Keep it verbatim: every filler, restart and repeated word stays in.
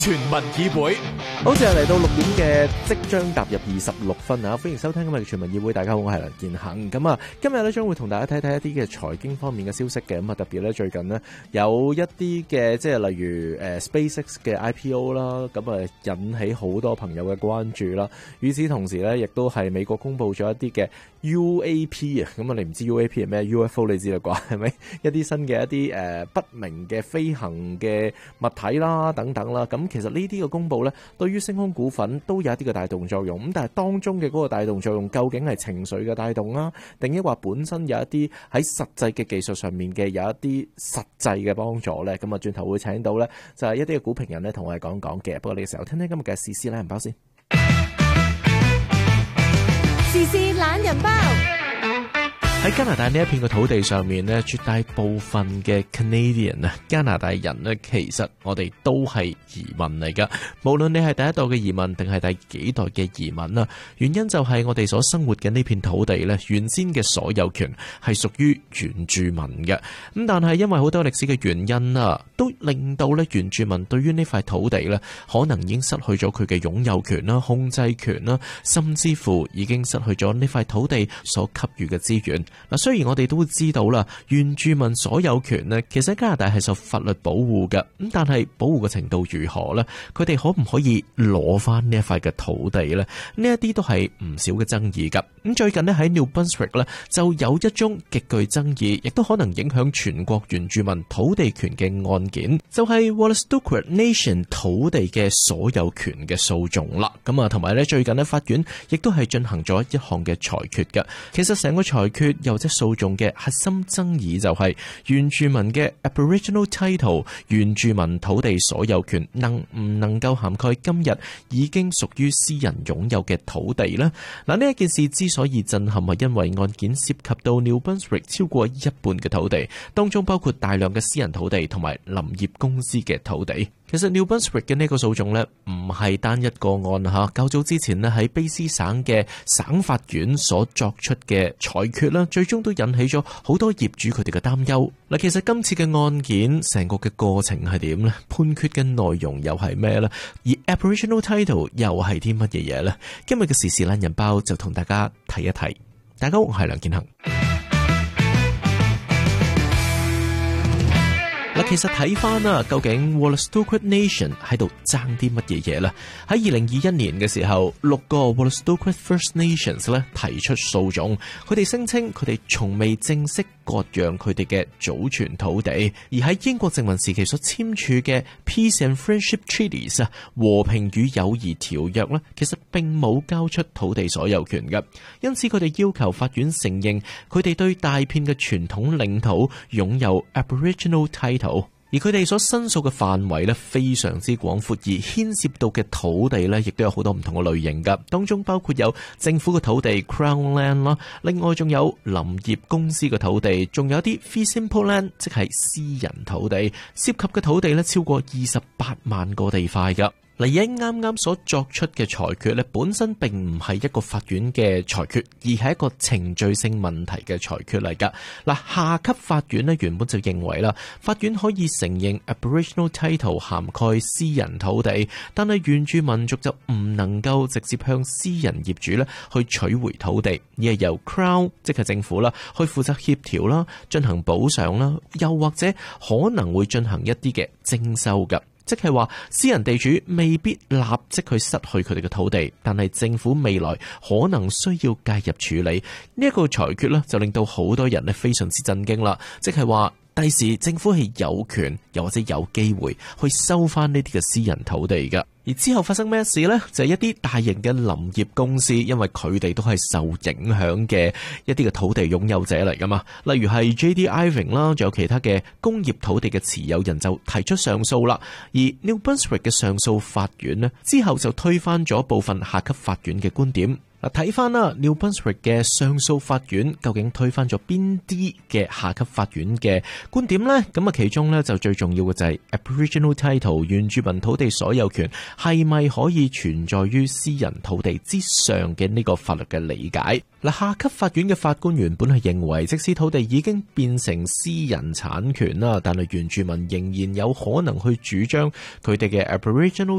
全民議會， 好似係嚟到六點嘅，即將踏入二十六分啊！歡迎收聽今日嘅全民議會，大家好，我係梁建恒。咁啊，今日咧將會同大家睇睇一啲嘅財經方面嘅消息嘅。咁啊，特別咧最近呢，有一啲嘅，即係例如誒 SpaceX 嘅 I P O 啦，咁啊引起好多朋友嘅關注啦。與此同時咧，亦都係美國公布咗一啲嘅 U A P 啊。咁啊，你唔知 U A P 係咩 ？U F O 你知啦啩？係咪一啲新嘅一啲誒不明嘅飛行嘅物體啦，等等啦。咁其實呢啲嘅公佈咧，對於星空股份都有一啲嘅帶動作用。咁但係當中嘅嗰個帶動作用，究竟係情緒嘅帶動啦，定抑或本身有一啲喺實際嘅技術上面嘅有一啲實際嘅幫助咧？咁啊，轉頭會請到咧就係一啲嘅股評人咧，同我哋講講嘅。不過呢個時候聽聽今日嘅時事懶人包先。 時事懶人包。 喺加拿大呢一片嘅土地上面呢，絕大部分嘅 Canadian 啊，加拿大人呢，其實我哋都係移民嚟噶。無論你係第一代嘅移民定係第幾代嘅移民啦，原因就係我哋所生活嘅呢片土地呢，原先嘅所有權係屬於原住民嘅。咁但係因為好多歷史嘅原因啊，都令到呢原住民對於呢塊土地呢，可能已經失去咗佢嘅擁有權啦、控制權啦，甚至乎已經失去咗呢塊土地所給予嘅資源。嗱，雖然我哋都知道啦，原住民所有權呢，其實喺加拿大係受法律保護嘅，咁但係保護嘅程度如何呢？佢哋可唔可以攞翻呢一塊嘅土地呢？呢一啲都係唔少嘅爭議噶。咁最近呢，喺 New Brunswick 呢，就有一宗極具爭議，亦都可能影響全國原住民土地權嘅案件，就係 Wolastoqiyik Nation 土地嘅所有權嘅訴訟啦。咁啊，同埋呢，最近呢，法院亦都係進行咗一項嘅裁決嘅。其實成個裁決又即訴訟嘅核心爭議就係原住民嘅 Aboriginal Title 原住民土地所有權能唔能夠涵蓋今日已經屬於私人擁有嘅土地呢？嗱，呢一件事之所以震撼，係因為案件涉及到 New Brunswick 超過一半嘅土地，當中包括大量嘅私人土地同埋林業公司嘅土地。其實 New Brunswick 嘅呢個訴訟呢，唔係單一個案吓，較早之前呢，喺卑詩省嘅省法院所作出嘅裁決啦，最終都引起咗好多業主佢哋嘅擔憂。嗱，其實今次嘅案件成個嘅過程係點呢？判決嘅內容又係咩呢？而 Aboriginal Title 又係啲乜嘢嘢呢？今日嘅時事懶人包就同大家睇一睇。大家好，我係梁建恒。嗱，其實睇翻啊，究竟 Wolastoqiyik Nation 喺度爭啲乜嘢嘢呢？喺二零二一年嘅時候，六個 Wolastoqiyik First Nations 咧提出訴訟，佢哋聲稱佢哋從未正式割讓佢哋嘅祖傳土地，而喺英國殖民時期所簽署嘅 Peace and Friendship Treaties 啊，和平與友誼條約咧，其實並冇交出土地所有權嘅，因此佢哋要求法院承認佢哋對大片嘅傳統領土擁有 Aboriginal Title。而佢哋所申訴嘅範圍咧非常之廣闊，而牽涉到嘅土地咧，亦都有好多唔同嘅類型噶。當中包括有政府嘅土地 Crown Land 啦，另外仲有林業公司嘅土地，仲有啲 Fee Simple Land， 即係私人土地，涉及嘅土地咧超過二十八萬個地塊噶。嗱，而喺啱啱所作出嘅裁決咧，本身並唔係一個法院嘅裁決，而係一個程序性問題嘅裁決嚟噶。嗱，下級法院咧原本就認為啦，法院可以承認 Aboriginal Title 涵蓋私人土地，但係原住民族就唔能夠直接向私人業主咧去取回土地，而係由 Crown 即係政府啦去負責協調啦，進行補償啦，又或者可能會進行一啲嘅徵收噶。即係話，私人地主未必立即去失去佢哋嘅土地，但係政府未來可能需要介入處理呢一個裁決咧，就令到好多人咧非常之震驚啦。即係話，第時政府係有權又或者有機會去收翻呢啲嘅私人土地噶。而之後發生咩事呢？就係一啲大型嘅林業公司，因為佢哋都係受影響嘅一啲嘅土地擁有者嚟噶嘛。例如係 J D Irving 啦，仲有其他嘅工業土地嘅持有人就提出上訴啦。而 New Brunswick 嘅上訴法院呢，之後就推翻咗部分下級法院嘅觀點。 嗱，睇翻啦，New Brunswick 嘅上訴法院究竟推翻咗邊啲嘅下級法院嘅觀點呢？咁啊，其中呢就最重要嘅就係 Aboriginal Title 原住民土地所有權係咪可以存在於私人土地之上嘅呢個法律嘅理解。嗱，下級法院嘅法官原本係認為，即使土地已經變成私人產權啦，但係原住民仍然有可能去主張佢哋嘅 Aboriginal